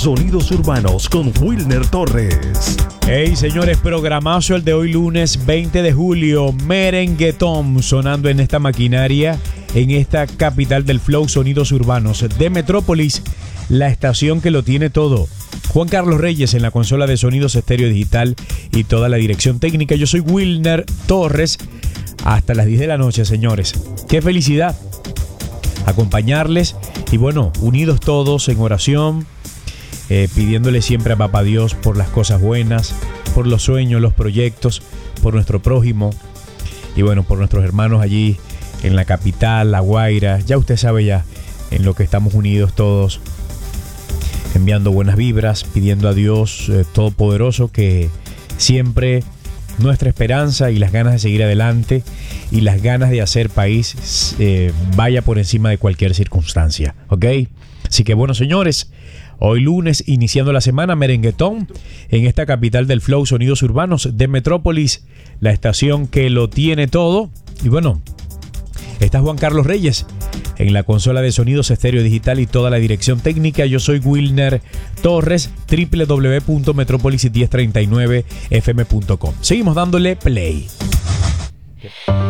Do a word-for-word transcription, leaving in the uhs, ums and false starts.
Sonidos Urbanos con Wilner Torres. Hey señores, programazo el de hoy lunes veinte de julio, merenguetón sonando en esta maquinaria, en esta capital del flow, Sonidos Urbanos de Metrópolis, la estación que lo tiene todo. Juan Carlos Reyes en la consola de sonidos estéreo digital y toda la dirección técnica. Yo soy Wilner Torres, hasta las diez de la noche, señores. ¡Qué felicidad! Acompañarles y bueno, unidos todos en oración, eh, pidiéndole siempre a Papá Dios por las cosas buenas, por los sueños, los proyectos, por nuestro prójimo y bueno, por nuestros hermanos allí en la capital, La Guaira. Ya usted sabe ya en lo que estamos unidos todos, enviando buenas vibras, pidiendo a Dios eh, Todopoderoso que siempre nuestra esperanza y las ganas de seguir adelante y las ganas de hacer país eh, vaya por encima de cualquier circunstancia, ¿ok? Así que bueno, señores, hoy lunes, iniciando la semana, merenguetón en esta capital del flow, Sonidos Urbanos de Metrópolis, la estación que lo tiene todo. Y bueno, está Juan Carlos Reyes en la consola de sonidos estéreo digital y toda la dirección técnica. Yo soy Wilner Torres, doble u doble u doble u punto metrópolis diez treinta y nueve f m punto com. Seguimos dándole play.